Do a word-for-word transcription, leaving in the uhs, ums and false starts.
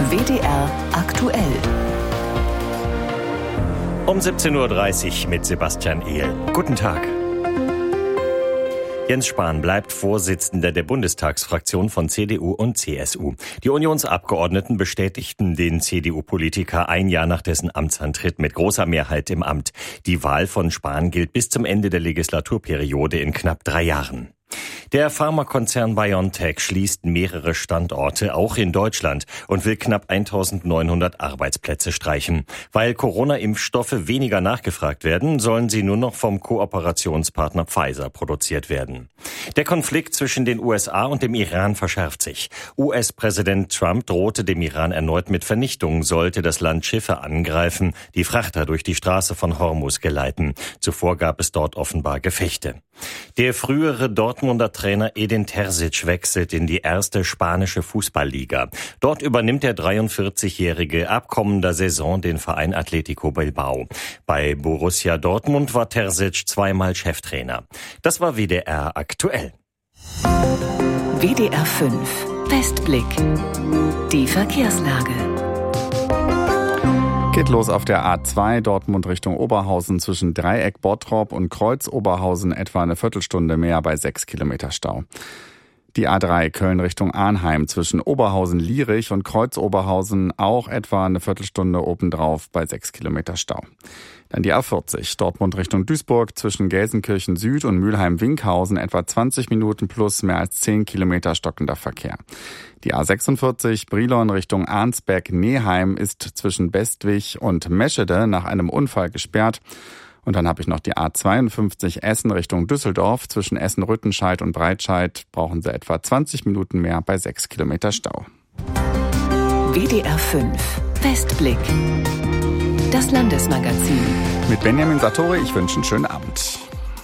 W D R aktuell. Um siebzehn Uhr dreißig mit Sebastian Ehl. Guten Tag. Jens Spahn bleibt Vorsitzender der Bundestagsfraktion von C D U und C S U. Die Unionsabgeordneten bestätigten den C D U-Politiker ein Jahr nach dessen Amtsantritt mit großer Mehrheit im Amt. Die Wahl von Spahn gilt bis zum Ende der Legislaturperiode in knapp drei Jahren. Der Pharmakonzern BioNTech schließt mehrere Standorte, auch in Deutschland, und will knapp eintausendneunhundert Arbeitsplätze streichen. Weil Corona-Impfstoffe weniger nachgefragt werden, sollen sie nur noch vom Kooperationspartner Pfizer produziert werden. Der Konflikt zwischen den U S A und dem Iran verschärft sich. U S-Präsident Trump drohte dem Iran erneut mit Vernichtung, sollte das Land Schiffe angreifen, die Frachter durch die Straße von Hormuz geleiten. Zuvor gab es dort offenbar Gefechte. Der frühere Dortmunder Trainer Edin Terzic wechselt in die erste spanische Fußballliga. Dort übernimmt der dreiundvierzigjährige ab kommender Saison den Verein Atletico Bilbao. Bei Borussia Dortmund war Terzic zweimal Cheftrainer. Das war W D R aktuell. W D R fünf Westblick. Die Verkehrslage. Geht los auf der A zwei Dortmund Richtung Oberhausen zwischen Dreieck Bottrop und Kreuz Oberhausen etwa eine Viertelstunde mehr bei sechs Kilometer Stau. Die A drei Köln Richtung Arnheim zwischen Oberhausen-Lierich und Kreuz Oberhausen auch etwa eine Viertelstunde obendrauf bei sechs Kilometer Stau. Dann die A vierzig Dortmund Richtung Duisburg zwischen Gelsenkirchen Süd und Mülheim-Winkhausen etwa zwanzig Minuten plus mehr als zehn Kilometer stockender Verkehr. Die A sechsundvierzig Brilon Richtung Arnsberg-Neheim ist zwischen Bestwig und Meschede nach einem Unfall gesperrt. Und dann habe ich noch die A zweiundfünfzig Essen Richtung Düsseldorf. Zwischen Essen-Rüttenscheid und Breitscheid brauchen Sie etwa zwanzig Minuten mehr bei sechs Kilometer Stau. W D R fünf Westblick. Das Landesmagazin. Mit Benjamin Sartori, ich wünsche einen schönen Abend.